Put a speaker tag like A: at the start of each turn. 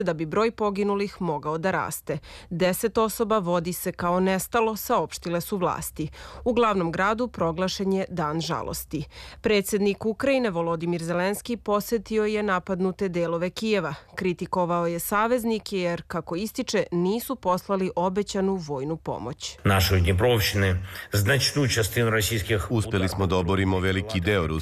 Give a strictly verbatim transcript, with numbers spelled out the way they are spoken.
A: da bi broj poginulih mogao da raste. Deset osoba vodi se kao nestalo, saopštile su vlasti. U glavnom gradu proglašen je dan žalosti. Predsjednik Ukrajine Volodimir Zelenski posetio je napadnute delove Kijeva. Kritikovao je saveznike jer, kako ističe, nisu poslali obećanu vojnu pomoć.
B: Našoj Dniprovštine značnu častinu rossijskih...
C: Uspeli smo da oborimo veliki deo